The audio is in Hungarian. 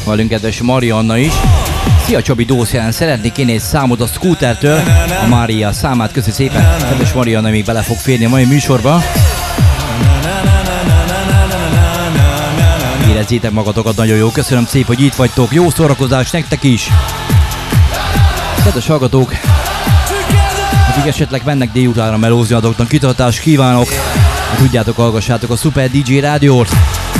velünk kedves Marianna is. Szia Csabi, Dószjelen, szeretnék én egy számot a Scootertől, a Mária számát, köszi szépen. Kedves Marianna még bele fog férni a mai műsorba. Érezzétek magatokat, nagyon jó, köszönöm szépen, hogy itt vagytok, jó szórakozás nektek is. Kedves hallgatók, akik esetleg mennek délutánra melózni, adoknak kitartást kívánok. Tudjátok, hallgassátok a Super DJ Rádiót.